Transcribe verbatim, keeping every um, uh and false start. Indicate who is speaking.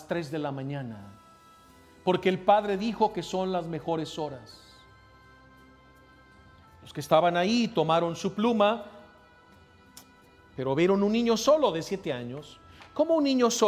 Speaker 1: las tres de la mañana, porque el Padre dijo que son las mejores horas. Los que estaban ahí tomaron su pluma, pero vieron un niño solo de siete años. ¿Cómo un niño solo